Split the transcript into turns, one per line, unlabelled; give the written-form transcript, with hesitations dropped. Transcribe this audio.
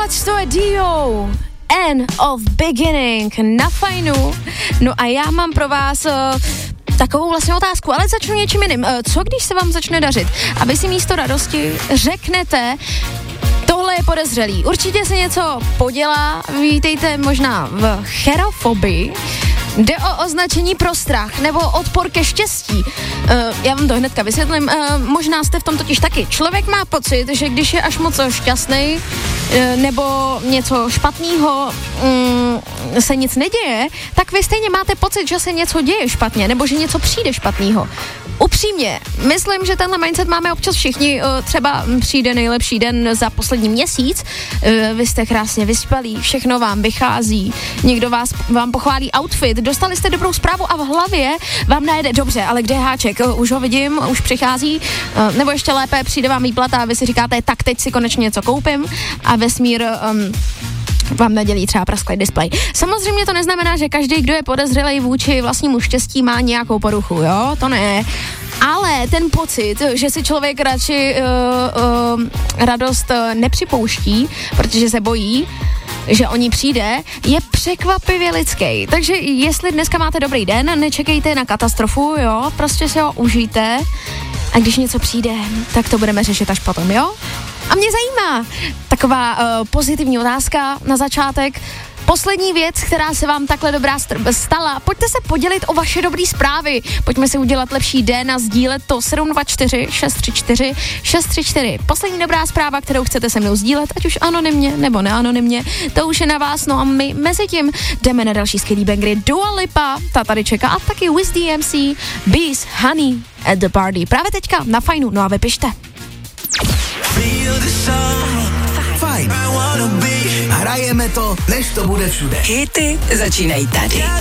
Tohleto je Dio. End of beginning na Fajnu. No a já mám pro vás takovou vlastně otázku, ale začnu něčím jiným. Co když se vám začne dařit? A vy si místo radosti řeknete, tohle je podezřelý. Určitě se něco podělá, vítejte možná v cherofobii. Jde o označení pro strach nebo odpor ke štěstí. Já vám to hnedka vysvětlím. Možná jste v tom totiž taky. Člověk má pocit, že když je až moc šťastný nebo něco špatného se nic neděje, tak vy stejně máte pocit, že se něco děje špatně nebo že něco přijde špatného. Upřímně, myslím, že tenhle mindset máme občas všichni, třeba přijde nejlepší den za poslední měsíc, vy jste krásně vyspalí, všechno vám vychází, někdo vám pochválí outfit, dostali jste dobrou zprávu a v hlavě vám najede dobře, ale kde je háček, už ho vidím, už přichází, nebo ještě lépe přijde vám výplata a vy si říkáte, tak teď si konečně něco koupím a vesmír vám nadělí třeba prasklý displej. Samozřejmě to neznamená, že každý, kdo je podezřelý vůči vlastnímu štěstí, má nějakou poruchu, jo? To ne. Ale ten pocit, že si člověk radši radost nepřipouští, protože se bojí, že o ní přijde, je překvapivě lidský. Takže jestli dneska máte dobrý den, nečekejte na katastrofu, jo? Prostě si ho užijte a když něco přijde, tak to budeme řešit až potom, jo? A mě zajímá taková pozitivní otázka na začátek. Poslední věc, která se vám takhle dobrá stala, pojďte se podělit o vaše dobré zprávy. Pojďme si udělat lepší den a sdílet to 724 634 634. Poslední dobrá zpráva, kterou chcete se mnou sdílet, ať už anonymně nebo neanonymně, to už je na vás. No a my mezi tím jdeme na další skvělý bangry. Dua Lipa, ta tady čeká, a taky Wiz DMC, Bees, Honey at the Party. Právě teďka na Fajnu, no a vy pište.
Fajn. Hrajeme to, než to bude všude.
Hity začínají tady.